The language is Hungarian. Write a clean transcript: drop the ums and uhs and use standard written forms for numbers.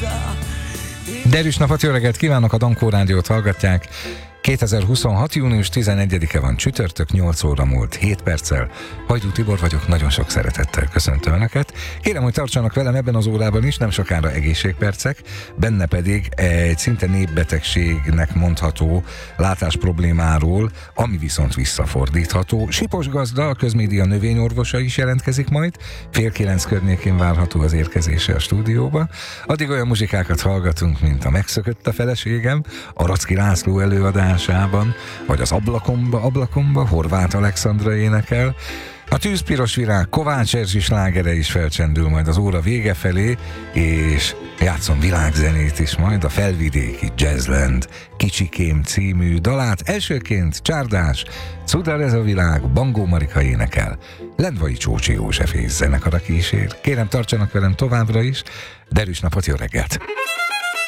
Derűs napot, jó reggelt kívánok, a Dankó Rádiót hallgatják. 2026. június 11-e van, csütörtök, 8 óra múlt 7 perccel. Hajdú Tibor vagyok, nagyon sok szeretettel köszöntöm Önöket. Kérem, hogy tartsanak velem ebben az órában is, nem sokára egészségpercek, benne pedig egy szinte népbetegségnek mondható látásproblémáról, ami viszont visszafordítható. Sipos Gazda, a Közmédia növényorvosa is jelentkezik majd, 8:30 környékén várható az érkezése a stúdióba. Addig olyan muzsikákat hallgatunk, mint a Megszökött a feleségem, a Racki László előadásában, vagy az Ablakomba Horváth Alexandra énekel. A Tűzpiros virág Kovács Erzsi slágere is felcsendül majd az óra vége felé, és játszom világzenét is majd, a Felvidéki Jazzland Kicsikém című dalát. Elsőként Csárdás, Cudar ez a világ, Bangó Marika énekel. Lendvai Csócsi József és zenekara kísér. Kérem, tartsanak velem továbbra is. Derűs napot, jó reggelt!